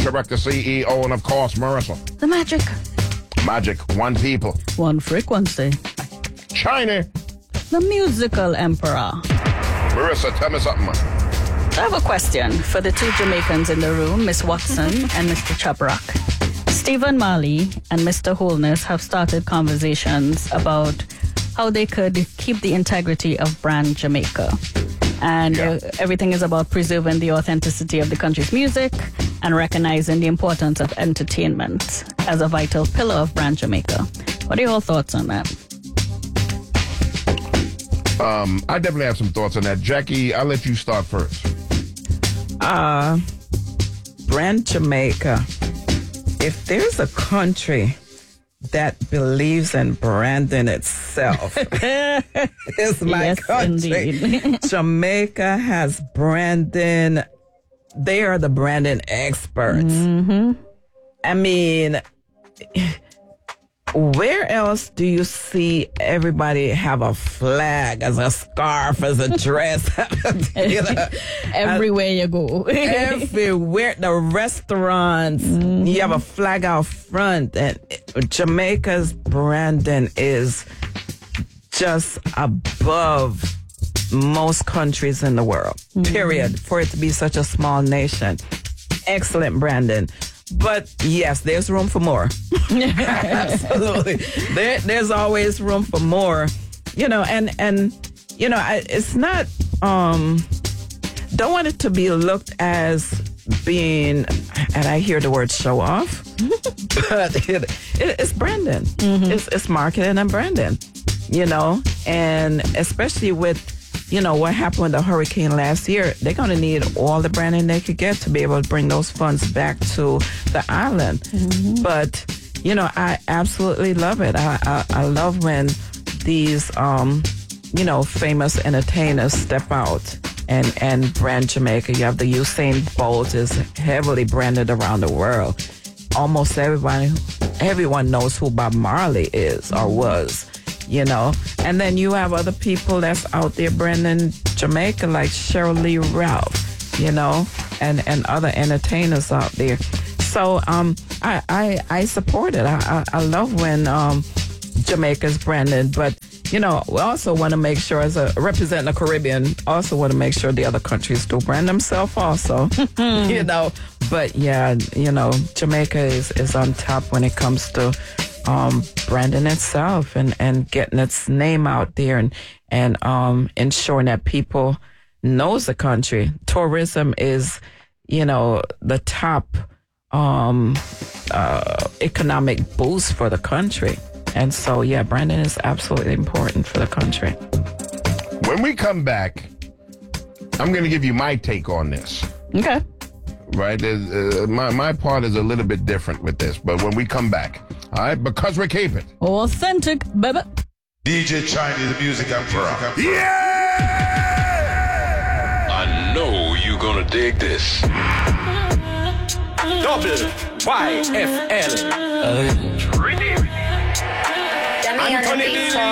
Chirac, the CEO, and of course, Marissa. The magic. Magic, one people. One frequency. China. The musical emperor. Marissa, tell me something. I have a question for the two Jamaicans in the room, Miss Watson and Mr. Chirac. Stephen Marley and Mr. Holness have started conversations about how they could keep the integrity of brand Jamaica. And everything is about preserving the authenticity of the country's music and recognizing the importance of entertainment as a vital pillar of brand Jamaica. What are your thoughts on that? I definitely have some thoughts on that. Jackie, I'll let you start first. Brand Jamaica. If there's a country that believes in branding itself, it's my country. Indeed. Jamaica has branding. They are the branding experts. Mm-hmm. I mean, where else do you see everybody have a flag, as a scarf, as a dress? Everywhere you go. Everywhere. The restaurants, you have a flag out front. And Jamaica's branding is just above most countries in the world, period, for it to be such a small nation. Excellent branding. But yes, there's room for more. Absolutely. There's always room for more, and it's not, don't want it to be looked as being, and I hear the word show off, but it's branding. It's marketing and branding, and especially with, what happened with the hurricane last year, they're going to need all the branding they could get to be able to bring those funds back to the island. But, I absolutely love it. I love when these, famous entertainers step out and brand Jamaica. You have the Usain Bolt is heavily branded around the world. Almost everyone knows who Bob Marley is or was. And then you have other people that's out there branding Jamaica, like Cheryl Lee Ralph, and other entertainers out there. So I support it. I love when Jamaica's branded, but we also want to make sure, as a representing the Caribbean, also want to make sure the other countries do brand themselves also. But yeah, Jamaica is on top when it comes to branding itself and getting its name out there and ensuring that people knows the country. Tourism is, the top economic boost for the country. And so, yeah, branding is absolutely important for the country. When we come back, I'm going to give you my take on this. Okay. Right? My part is a little bit different with this, but when we come back, all right, because we keep it authentic, baby. DJ Chinese, the music emperor. Yeah! I know you're gonna dig this. WYFL. Anthony